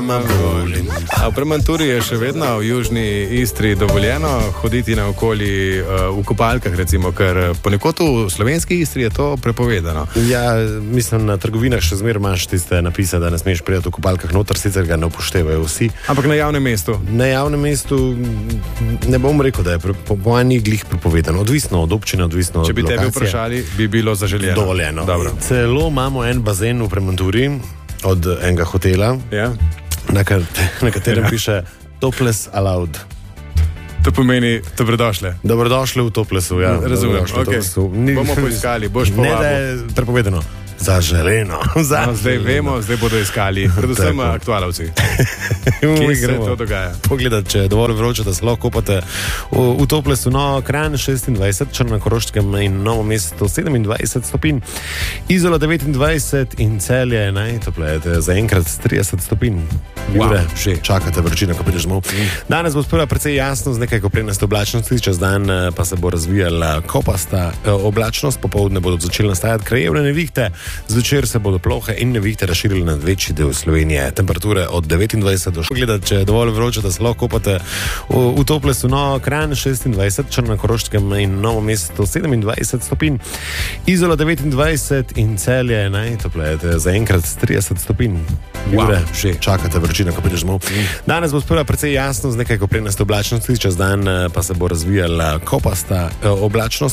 A v Premanturi je še vedno v južni Istri dovoljeno hoditi naokoli v kopalkah, recimo, ker ponekod v slovenski Istri je to prepovedano. Ja, mislim, na trgovinah še zmeraj imaš tiste napise, da ne smeš priti v kopalkah noter, sicer ga ne upoštevajo vsi. Ampak na javnem mestu? Na javnem mestu ne bom rekel, da je po mojem glih prepovedano. Odvisno od občine, odvisno od lokacije. Če bi tebe vprašali, bi bilo zaželjeno. Dovoljeno. Celo imamo en bazen v Premanturi od enega hotela. Ja. Na katerem piše Topless Allowed. To pomeni dobrodošle. Dobrodošle v Toplesu, ja. Razumem, ok. Bomo poiskali, boš povabil. Ne, da je prepovedano. Zaželeno. No, zdaj vemo, zdaj bodo iskali. Predvsem aktualovci. Kje se to dogaja? Pogledati, če je dovolj vroče, da se lahko kopate v Toplesu. No, Kranj 26, Črna na Koroškem in Novo mesto 27 stopinj. Izola 29 in Celje najtopleje, zaenkrat 30 stopinj. Jure, že čakate vročino, ko prideš domov. Danes bo sprva precej jasno z nekaj koprenaste oblačnosti, čez dan pa se bo razvijala kopasta oblačnost, popoldne bodo začeli nastajati krajevne nevihte. Zvečer se bodo plohe in nevihte razširile na večji del Slovenije. Temperature od 29 do 40. Gledati, če je dovolj vroče, da se lahko kopate v Toplesu. No, Kranj 26, Črna na Koroškem in Novo mesto 27 stopinj. Izola 29 in Celje najtopleje, zaenkrat 30 stopinj. Jure, že čakate vročino, ko prideš domov. Danes bo sprva precej jasno z nekaj koprenaste oblačnosti, čez dan pa se bo razvijala kopasta oblačnost.